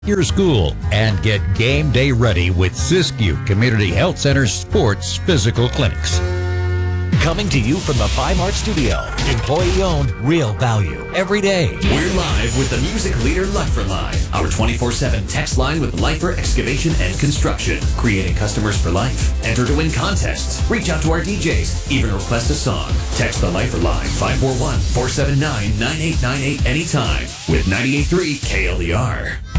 your school and get game day ready with Siskiyou Community Health Center's sports physical clinics. Coming to you from the Buy Mart studio. Employee-owned, real value, every day. We're live with the music leader Lifer Line, our 24/7 text line with Lifer Excavation and Construction. Creating customers for life. Enter to win contests. Reach out to our DJs. Even request a song. Text the Lifer Line 541-479-9898 anytime with 98.3 KLER.